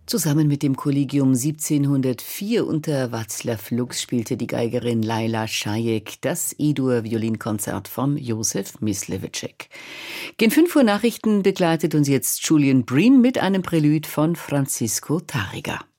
Zusammen mit dem Kollegium 1704 unter Václav Lux spielte die Geigerin Laila Šajek das E-Dur-Violinkonzert von Josef Mysliveček. Gen 5 Uhr Nachrichten begleitet uns jetzt Julian Breen mit einem Prälude von Francisco Tárrega.